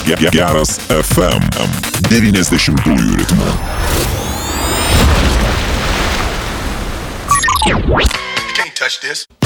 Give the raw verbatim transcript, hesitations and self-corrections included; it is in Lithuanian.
Geras F M devyniasdešimtųjų ritmu. You can't touch this.